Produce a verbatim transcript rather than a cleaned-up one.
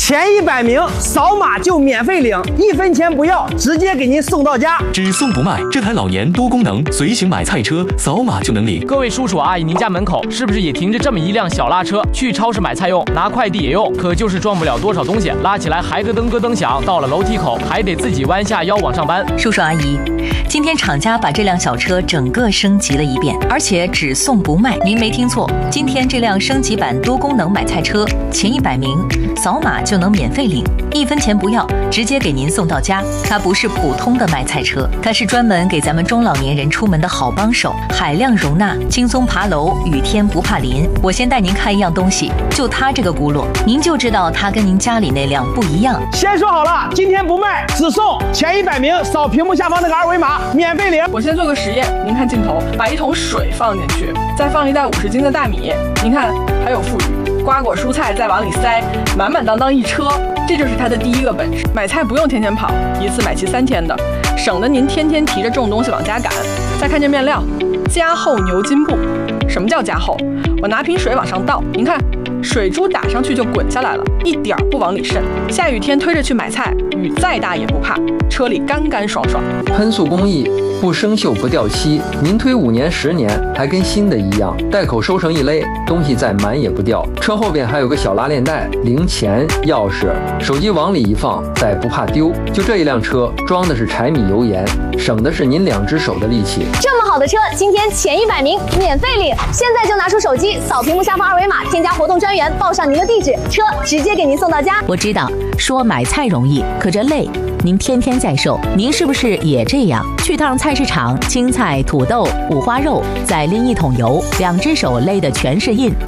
前一百名扫码就免费领，一分钱不要，直接给您送到家， 只送不卖。这台老年多功能随行买菜车，扫码就能领。 各位叔叔阿姨，您家门口是不是也停着这么一辆小拉车？去超市买菜用，拿快递也用，可就是装不了多少东西，拉起来还咯噔咯噔响，到了楼梯口还得自己弯下腰往上搬。 叔叔阿姨，今天厂家把这辆小车整个升级了一遍，而且只送不卖。您没听错，今天这辆升级版多功能买菜车，前一百名扫码就能免费领，一分钱不要，直接给您送到家。它不是普通的买菜车，它是专门给咱们中老年人出门的好帮手，海量容纳，轻松爬楼，雨天不怕淋。我先带您看一样东西，就它这个轱辘，您就知道它跟您家里那辆不一样。 先说好了，今天不卖，只送前一百名扫屏幕下方那个二维码，免费领。 我先做个实验，您看镜头，把一桶水放进去，再放一袋五十斤的大米，您看还有富余，瓜果蔬菜再往里塞，满满当当一车，这就是它的第一个本事。买菜不用天天跑，一次买齐三天的，省得您天天提着重东西往家赶。再看这面料，加厚牛筋布。什么叫加厚？我拿瓶水往上倒，您看水珠打上去就滚下来了，一点不往里渗。下雨天推着去买菜，雨再大也不怕，车里干干爽爽。 喷塑工艺，不生锈不掉漆，您推五年十年还跟新的一样。袋口收成一勒，东西再满也不掉。车后边还有个小拉链袋，零钱、钥匙、手机往里一放，再不怕丢。就这一辆车，装的是柴米油盐，省的是您两只手的力气。 这么好的车，今天前一百名免费领，现在就拿出手机扫屏幕下方二维码，添加活动专员，报上您的地址，车直接给您送到家。 我知道说买菜容易，可这累，您天天在受，您是不是也这样？去趟菜市场，青菜、土豆、五花肉，再拎一桶油，两只手勒的全是印。